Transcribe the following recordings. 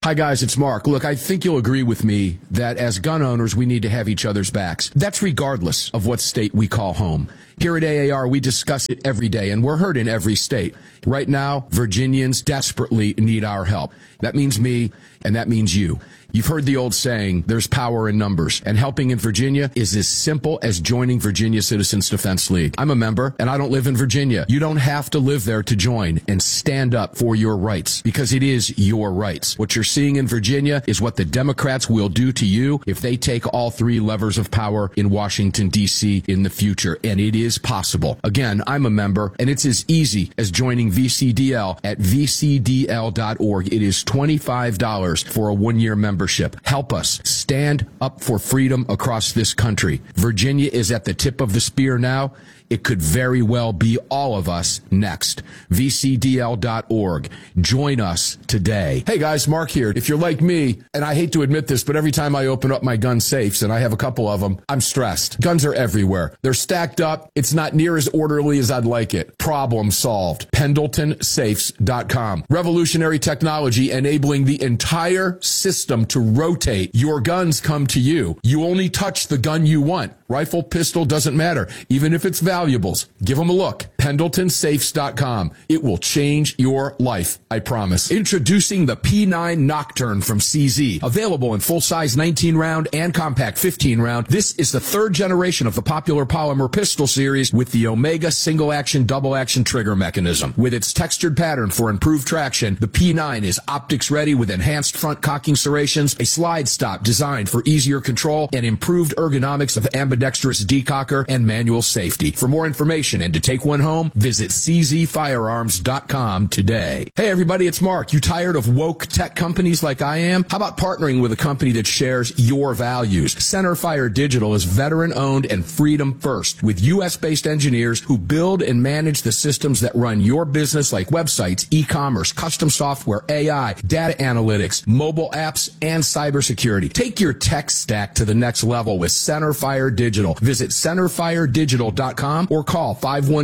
Hi, guys, it's Mark. Look, I think you'll agree with me that as gun owners, we need to have each other's backs. That's regardless of what state we call home. Here at AAR, we discuss it every day, and we're heard in every state. Right now, Virginians desperately need our help. That means me, and that means you. You've heard the old saying, there's power in numbers, and helping in Virginia is as simple as joining Virginia Citizens Defense League. I'm a member, and I don't live in Virginia. You don't have to live there to join and stand up for your rights, because it is your rights. What you're seeing in Virginia is what the Democrats will do to you if they take all three levers of power in Washington, D.C. in the future, and it is possible. Again, I'm a member, and it's as easy as joining VCDL at vcdl.org. It is $25 for a one-year membership. Help us stand up for freedom across this country. Virginia is at the tip of the spear now. It could very well be all of us next. VCDL.org. Join us today. Hey guys, Mark here. If you're like me, and I hate to admit this, but every time I open up my gun safes, and I have a couple of them, I'm stressed. Guns are everywhere. They're stacked up. It's not near as orderly as I'd like it. Problem solved. PendletonSafes.com. Revolutionary technology enabling the entire system to rotate. Your guns come to you. You only touch the gun you want. Rifle, pistol, doesn't matter. Even if it's valuables, give them a look. PendletonSafes.com. It will change your life, I promise. Introducing the P9 Nocturne from CZ. Available in full-size 19-round and compact 15-round. This is the third generation of the popular polymer pistol series with the Omega single-action, double-action trigger mechanism. With its textured pattern for improved traction, the P9 is optics-ready with enhanced front cocking serrations, a slide stop designed for easier control, and improved ergonomics of ambidextrous decocker and manual safety. For more information and to take one home, visit czfirearms.com today. Hey everybody, it's Mark. You tired of woke tech companies like I am? How about partnering with a company that shares your values? Centerfire Digital is veteran-owned and freedom first, with U.S.-based engineers who build and manage the systems that run your business, like websites, e-commerce, custom software, AI, data analytics, mobile apps, and cybersecurity. Take your tech stack to the next level with Centerfire Digital. Visit centerfiredigital.com or call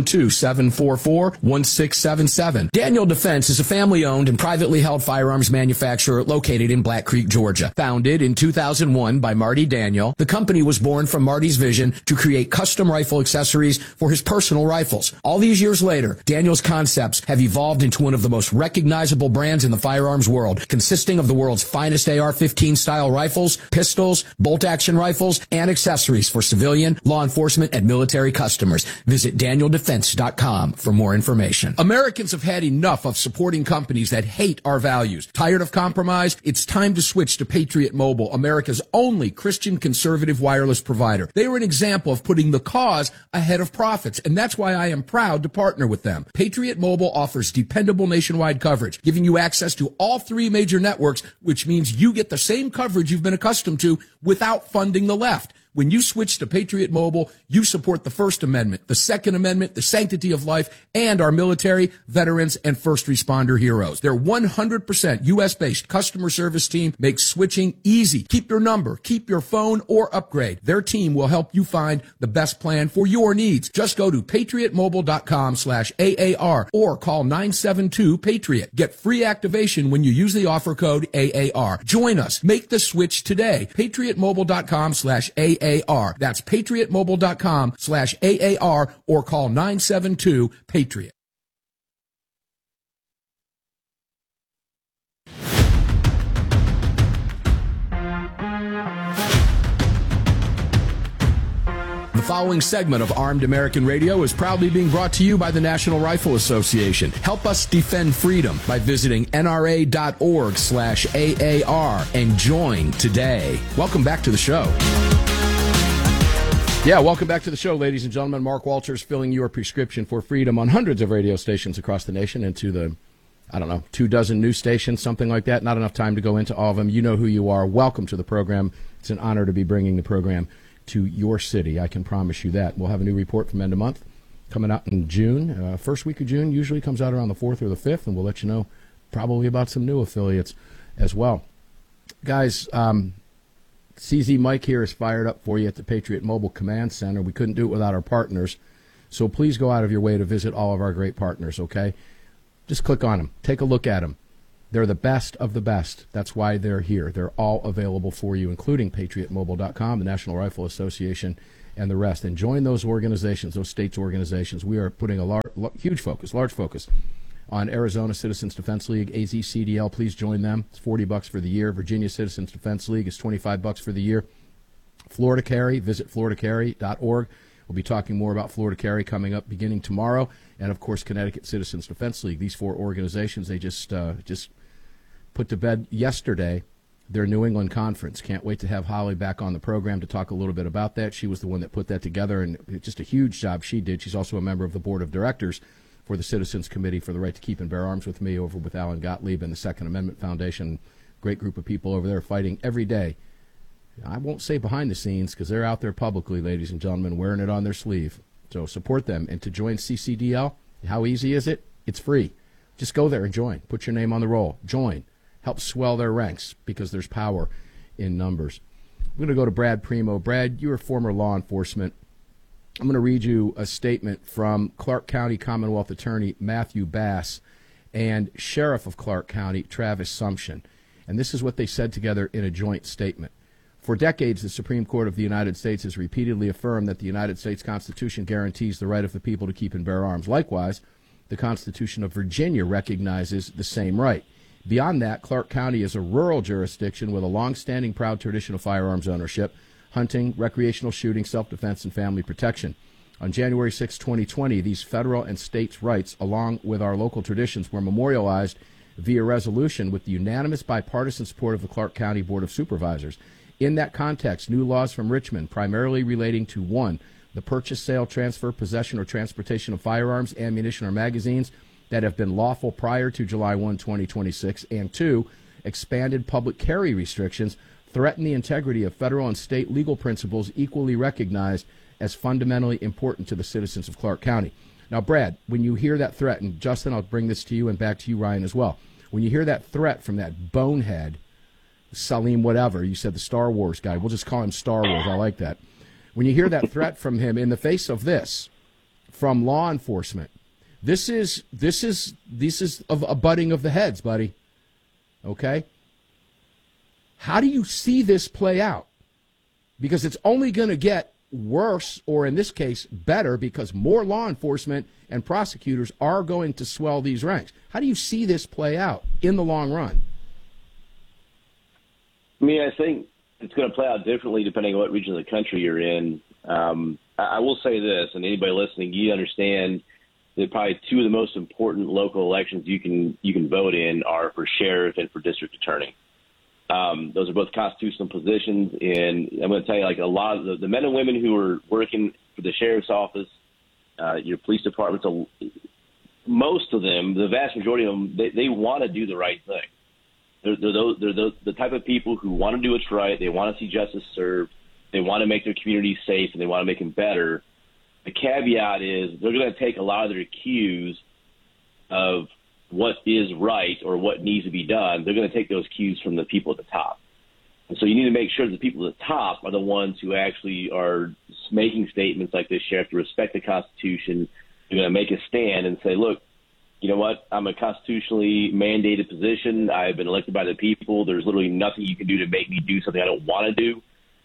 512-744-1677. Daniel Defense is a family-owned and privately held firearms manufacturer located in Black Creek, Georgia. Founded in 2001 by Marty Daniel, the company was born from Marty's vision to create custom rifle accessories for his personal rifles. All these years later, Daniel's concepts have evolved into one of the most recognizable brands in the firearms world, consisting of the world's finest AR-15 style rifles, pistols, bolt-action rifles, and accessories for civilian, law enforcement, and military customers. Visit DanielDefense.com for more information. Americans have had enough of supporting companies that hate our values. Tired of compromise? It's time to switch to Patriot Mobile, America's only Christian conservative wireless provider. They are an example of putting the cause ahead of profits, and that's why I am proud to partner with them. Patriot Mobile offers dependable nationwide coverage, giving you access to all three major networks, which means you get the same coverage you've been accustomed to without funding the left. When you switch to Patriot Mobile, you support the First Amendment, the Second Amendment, the sanctity of life, and our military, veterans, and first responder heroes. Their 100% U.S.-based customer service team makes switching easy. Keep your number, keep your phone, or upgrade. Their team will help you find the best plan for your needs. Just go to patriotmobile.com/AAR or call 972-PATRIOT. Get free activation when you use the offer code AAR. Join us. Make the switch today. patriotmobile.com/AAR. That's patriotmobile.com/AAR or call 972-PATRIOT. The following segment of Armed American Radio is proudly being brought to you by the National Rifle Association. Help us defend freedom by visiting nra.org/AAR and join today. Welcome back to the show. Yeah, welcome back to the show, ladies and gentlemen. Mark Walters filling your prescription for freedom on hundreds of radio stations across the nation and to the, 24 news stations, something like that. Not enough time to go into all of them. You know who you are. Welcome to the program. It's an honor to be bringing the program to your city. I can promise you that. We'll have a new report from end of month coming out in June. First week of June usually comes out around the 4th or the 5th, and we'll let you know probably about some new affiliates as well. Guys, CZ Mike here is fired up for you at the Patriot Mobile Command Center. We couldn't do it without our partners, so please go out of your way to visit all of our great partners, okay? Just click on them. Take a look at them. They're the best of the best. That's why they're here. They're all available for you, including PatriotMobile.com, the National Rifle Association, and the rest. And join those organizations, those states' organizations. We are putting a large focus on Arizona Citizens Defense League, AZCDL. Please join them. It's $40 for the year. Virginia Citizens Defense League is $25 for the year. Florida Carry, visit floridacarry.org. We'll be talking more about Florida Carry coming up beginning tomorrow. And, of course, Connecticut Citizens Defense League. These four organizations, they just put to bed yesterday their New England Conference. Can't wait to have Holly back on the program to talk a little bit about that. She was the one that put that together, and it's just a huge job she did. She's also a member of the board of directors for the Citizens Committee for the Right to Keep and Bear Arms with me over with Alan Gottlieb and the Second Amendment Foundation. Great group of people over there fighting every day. I won't say behind the scenes because they're out there publicly, ladies and gentlemen, wearing it on their sleeve. So support them. And to join CCDL, how easy is it? It's free. Just go there and join. Put your name on the roll. Join. Help swell their ranks because there's power in numbers. I'm going to go to Brad Primo. Brad, you're a former law enforcement. I'm going to read you a statement from Clark County Commonwealth Attorney Matthew Bass and Sheriff of Clark County Travis Sumption. And this is what they said together in a joint statement. For decades, the Supreme Court of the United States has repeatedly affirmed that the United States Constitution guarantees the right of the people to keep and bear arms. Likewise, the Constitution of Virginia recognizes the same right. Beyond that, Clark County is a rural jurisdiction with a long-standing proud tradition of firearms ownership, hunting, recreational shooting, self-defense, and family protection. On January 6, 2020, these federal and states' rights, along with our local traditions, were memorialized via resolution with the unanimous bipartisan support of the Clark County Board of Supervisors. In that context, new laws from Richmond, primarily relating to 1, the purchase, sale, transfer, possession, or transportation of firearms, ammunition, or magazines that have been lawful prior to July 1, 2026, and 2, expanded public carry restrictions, threaten the integrity of federal and state legal principles equally recognized as fundamentally important to the citizens of Clark County. Now, Brad, when you hear that threat, and Justin, I'll bring this to you and back to you, Ryan, as well. When you hear that threat from that bonehead, Salim whatever, you said the Star Wars guy, we'll just call him Star Wars, I like that. When you hear that threat from him in the face of this, from law enforcement, this is a butting of the heads, buddy. Okay? How do you see this play out? Because it's only going to get worse, or in this case, better, because more law enforcement and prosecutors are going to swell these ranks. How do you see this play out in the long run? I mean, I think it's going to play out differently depending on what region of the country you're in. I will say this, and anybody listening, you understand that probably two of the most important local elections you can vote in are for sheriff and for district attorney. Those are both constitutional positions, and I'm going to tell you, like, a lot of the men and women who are working for the sheriff's office, your police departments, most of them, the vast majority of them, they want to do the right thing. They're the type of people who want to do what's right. They want to see justice served. They want to make their communities safe, and they want to make them better. The caveat is they're going to take a lot of their cues of what is right or what needs to be done. They're going to take those cues from the people at the top. And so you need to make sure that the people at the top are the ones who actually are making statements like this. You have to respect the Constitution. You're going to make a stand and say, look, you know what? I'm a constitutionally mandated position. I've been elected by the people. There's literally nothing you can do to make me do something I don't want to do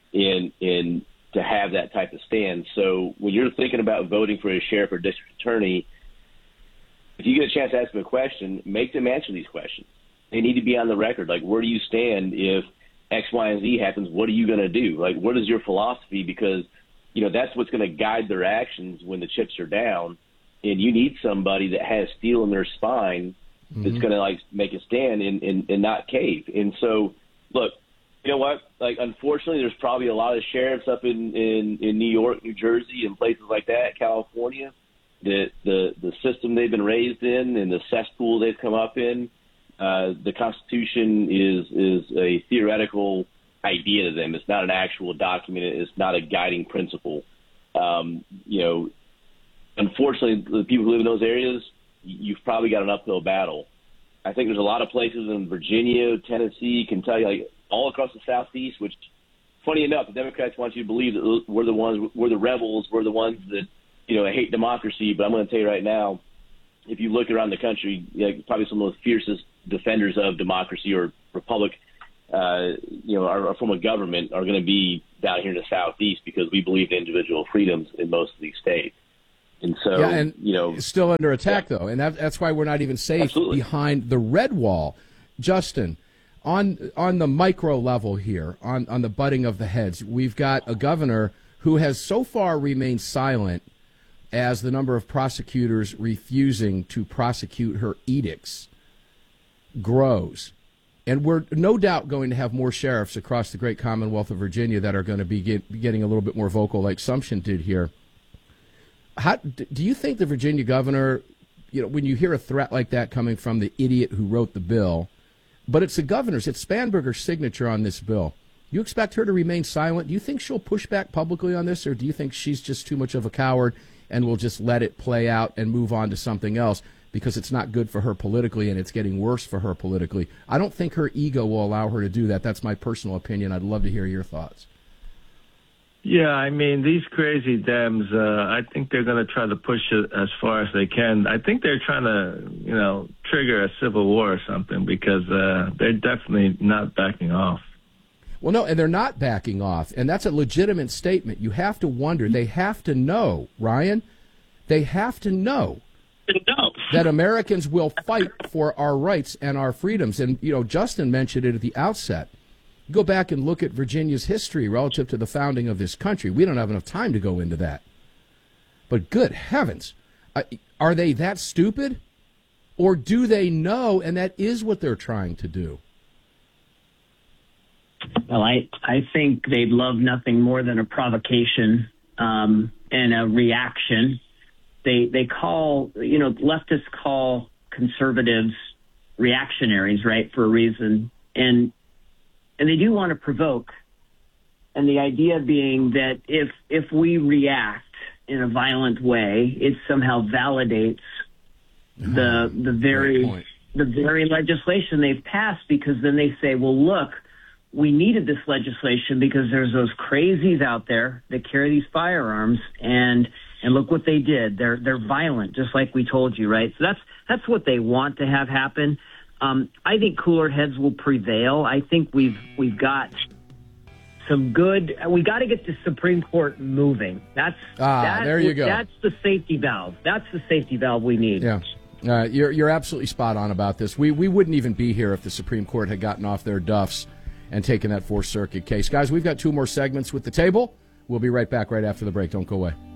in to have that type of stand. So when you're thinking about voting for a sheriff or district attorney, if you get a chance to ask them a question, make them answer these questions. They need to be on the record. Like, where do you stand if X, Y, and Z happens? What are you going to do? Like, what is your philosophy? Because, you know, that's what's going to guide their actions when the chips are down. And you need somebody that has steel in their spine that's going to, like, make a stand and not cave. And so, look, you know what? Like, unfortunately, there's probably a lot of sheriffs up in New York, New Jersey, and places like that, California, that the system they've been raised in and the cesspool they've come up in, the Constitution is a theoretical idea to them. It's not an actual document. It's not a guiding principle. You know, unfortunately, the people who live in those areas, you've probably got an uphill battle. I think there's a lot of places in Virginia, Tennessee, Kentucky, like all across the Southeast, which, funny enough, the Democrats want you to believe that we're the rebels, we're the ones that, you know, hate democracy. But I'm going to tell you right now, if you look around the country, you know, probably some of the fiercest defenders of democracy or republic, our form of government are going to be down here in the Southeast because we believe in individual freedoms in most of these states. And so, still under attack, though. And that's why we're not even safe absolutely. behind the red wall. Justin, on the micro level here, on the butting of the heads, we've got a governor who has so far remained silent as the number of prosecutors refusing to prosecute her edicts grows. And we're no doubt going to have more sheriffs across the great Commonwealth of Virginia that are going to be getting a little bit more vocal, like Sumption did here. How do you think the Virginia governor, when you hear a threat like that coming from the idiot who wrote the bill, but it's the governor's, it's Spanberger's signature on this bill, you expect her to remain silent? Do you think she'll push back publicly on this, or do you think she's just too much of a coward and will just let it play out and move on to something else because it's not good for her politically and it's getting worse for her politically? I don't think her ego will allow her to do that. That's my personal opinion. I'd love to hear your thoughts. Yeah, I mean, these crazy Dems, I think they're going to try to push it as far as they can. I think they're trying to, trigger a civil war or something because they're definitely not backing off. Well, no, and they're not backing off, and that's a legitimate statement. You have to wonder. They have to know, Ryan, they have to know that Americans will fight for our rights and our freedoms. And, Justin mentioned it at the outset. Go back and look at Virginia's history relative to the founding of this country. We don't have enough time to go into that. But good heavens, are they that stupid? Or do they know, and that is what they're trying to do? Well, I think they'd love nothing more than a provocation and a reaction. They call, leftists call conservatives reactionaries, right, for a reason. And they do want to provoke. And the idea being that if we react in a violent way, it somehow validates the very legislation they've passed, because then they say, well, look, we needed this legislation because there's those crazies out there that carry these firearms, and look what they did. They're violent, just like we told you, right? So that's what they want to have happen. I think cooler heads will prevail. I think we've got some good. We got to get the Supreme Court moving. There you go. That's the safety valve. That's the safety valve we need. Yeah. You're absolutely spot on about this. We wouldn't even be here if the Supreme Court had gotten off their duffs and taken that Fourth Circuit case. Guys, we've got two more segments with the table. We'll be right back right after the break. Don't go away.